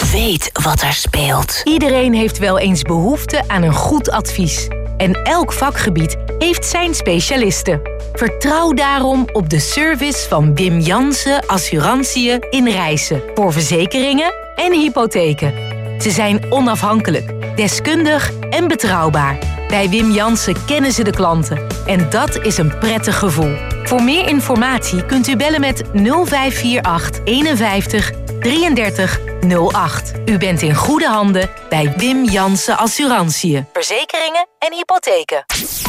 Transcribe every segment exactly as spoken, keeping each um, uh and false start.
weet wat er speelt. Iedereen heeft wel eens behoefte aan een goed advies. En elk vakgebied heeft zijn specialisten. Vertrouw daarom op de service van Wim Jansen Assurantiën in Rijssen. Voor verzekeringen en hypotheken. Ze zijn onafhankelijk, deskundig en betrouwbaar. Bij Wim Jansen kennen ze de klanten. En dat is een prettig gevoel. Voor meer informatie kunt u bellen met nul vijf vier acht eenenvijftig drieëndertig nul acht. U bent in goede handen bij Wim Jansen Assurantiën. Verzekeringen en hypotheken.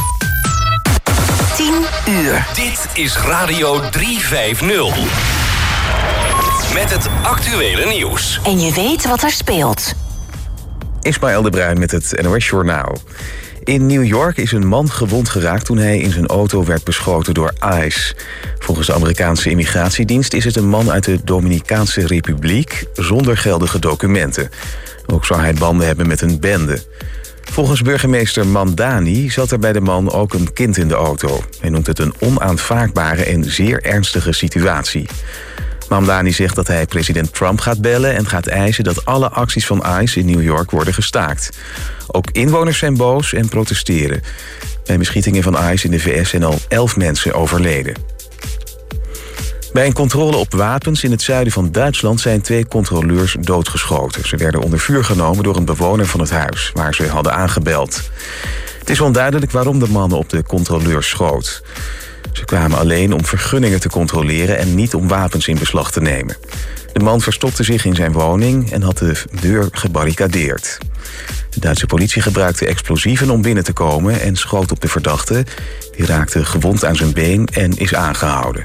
tien uur. Dit is Radio driehonderdvijftig. Met het actuele nieuws. En je weet wat er speelt. Ismaël de Bruin met het N O S Journaal. In New York is een man gewond geraakt toen hij in zijn auto werd beschoten door ICE. Volgens de Amerikaanse immigratiedienst is het een man uit de Dominicaanse Republiek zonder geldige documenten. Ook zou hij banden hebben met een bende. Volgens burgemeester Mamdani zat er bij de man ook een kind in de auto. Hij noemt het een onaanvaardbare en zeer ernstige situatie. Mamdani zegt dat hij president Trump gaat bellen en gaat eisen dat alle acties van ICE in New York worden gestaakt. Ook inwoners zijn boos en protesteren. Bij beschietingen van ICE in de V S zijn al elf mensen overleden. Bij een controle op wapens in het zuiden van Duitsland zijn twee controleurs doodgeschoten. Ze werden onder vuur genomen door een bewoner van het huis, waar ze hadden aangebeld. Het is onduidelijk waarom de mannen op de controleurs schoot. Ze kwamen alleen om vergunningen te controleren en niet om wapens in beslag te nemen. De man verstopte zich in zijn woning en had de deur gebarricadeerd. De Duitse politie gebruikte explosieven om binnen te komen en schoot op de verdachte. Die raakte gewond aan zijn been en is aangehouden.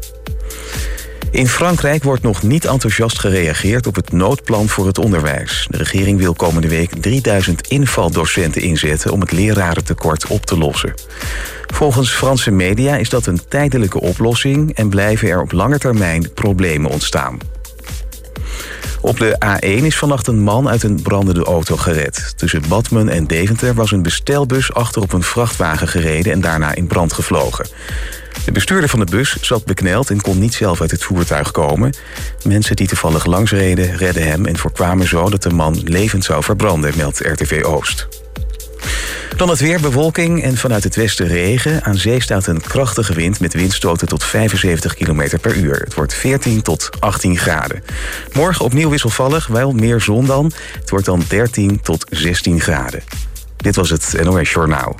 In Frankrijk wordt nog niet enthousiast gereageerd op het noodplan voor het onderwijs. De regering wil komende week drieduizend invaldocenten inzetten om het lerarentekort op te lossen. Volgens Franse media is dat een tijdelijke oplossing en blijven er op lange termijn problemen ontstaan. Op de A één is vannacht een man uit een brandende auto gered. Tussen Badmen en Deventer was een bestelbus achter op een vrachtwagen gereden en daarna in brand gevlogen. De bestuurder van de bus zat bekneld en kon niet zelf uit het voertuig komen. Mensen die toevallig langs reden, redden hem en voorkwamen zo dat de man levend zou verbranden, meldt R T V Oost. Dan het weer, bewolking en vanuit het westen regen. Aan zee staat een krachtige wind met windstoten tot vijfenzeventig kilometer per uur. Het wordt veertien tot achttien graden. Morgen opnieuw wisselvallig, wel meer zon dan. Het wordt dan dertien tot zestien graden. Dit was het N O S Journaal.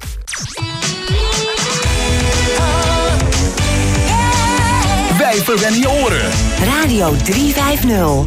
Wij verwennen je oren. Radio driehonderdvijftig.